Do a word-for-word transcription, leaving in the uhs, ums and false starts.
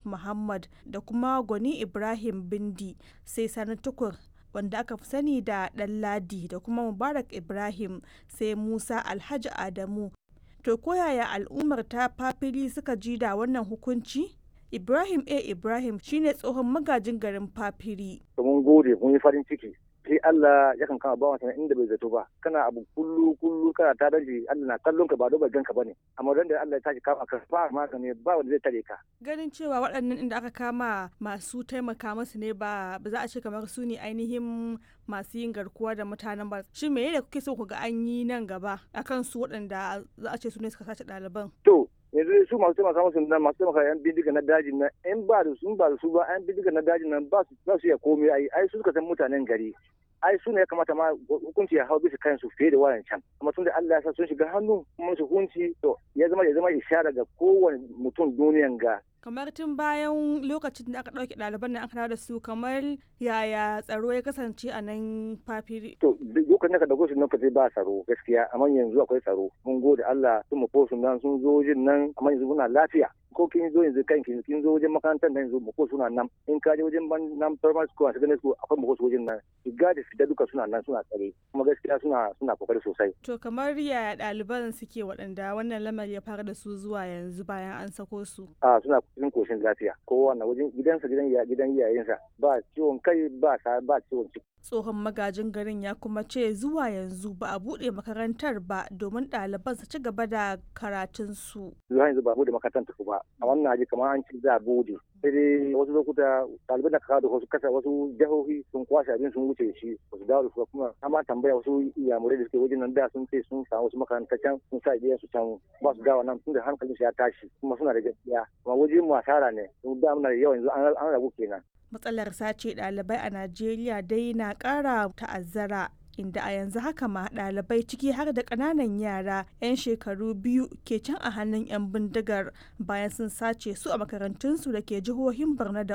Muhammad da kuma Gwani Ibrahim Bindi, sai Sani Tukur wanda aka fi sani da Ɗanladi da kuma Mubarak Ibrahim, sai Musa Alhaji Adamu. To koyaya al'ummar ta Fafili suka ji da wannan hukunci? Ibrahim A. Ibrahim shine tsohon magajin garin Fafiri. Mun gode, mun yi farin ciki. Sai Allah ya kan kama bawan sana inda bai zato ba. Kana abu kullu kullu kana ta daji, Allah na kallon ka ba dobar ganka bane. Amma dan da Allah ya tashi kama ka ba magani ba wanda zai tare ka. Ganin cewa waɗannan inda aka kama masu taimaka musu ne ba ba za a ce kamar su ne ainihin masu yin garkuwa da mutanen ba. Shin me da kuke so ku ga an yi nan gaba akan su waɗanda za a ce su ne suka sace ɗaliban? To yanzu su masu taimaka musu nan masu taimaka yan bindiga na dajin nan in ba da su ba da su ba yan bindiga na dajin nan ba su za su iya komai ai ai su suka san mutanen gari. ai su ne ya kamata ma hukunci ya hau bisa kansu fiye da wayan can amma tun da Allah ya sa sun shiga hannu kuma su hukunci to ya zama ya zama ishara ga kowane mutum duniyan ga. Kamar tun bayan lokacin da aka ɗauke ɗaliban nan aka dawo da su, kamar yaya tsaro ya kasance a nan Fafiri? To lokacin da ka dauko su nan fa ba tsaro gaskiya, amma yanzu akwai tsaro. Mun gode Allah sun mu su nan sun zo wajen nan amma yanzu muna lafiya. Ko kin zo yanzu kan kin kin zo wajen makarantar nan yanzu mu ko suna nan. In ka je wajen ban nan primary school a secondary school akwai mu ko wajen nan. Shiga da fita duka suna nan suna tsare. Kuma gaskiya suna suna kokari sosai. To kamar yaya ɗaliban suke waɗanda wannan lamari ya fara da su zuwa yanzu bayan an sako su? A suna cikin koshin lafiya. Kowa na wajen gidansa gidan gidan iyayensa ba ciwon kai ba ba ciwon ciki. Tsohon magajin garin ya kuma ce zuwa yanzu ba a buɗe makarantar ba domin ɗaliban su ci gaba da karatunsu. Zuwa yanzu ba a buɗe makarantar su ba. A wannan haji kamar an ci za a buɗe. Sai dai wasu lokuta ɗaliban da kawo da wasu kasa wasu jihohi sun kwashe abin sun wuce shi wasu dawo da su kuma amma tambaya wasu iyamurai da suke wajen nan da sun ce sun samu wasu makaranta can sun sa iyayen su can ba su dawo nan tun da hankalin su ya tashi kuma suna da gaskiya kuma wajen mu asara ne sun da muna da yawa yanzu an rabu kenan. Matsalar sace ɗalibai a Najeriya dai na ƙara ta'azzara, inda a yanzu haka ma ɗalibai ciki har da ƙananan yara 'yan shekaru biyu ke can a hannun 'yan bindigar bayan sun sace su a makarantunsu da ke jihohin Borno da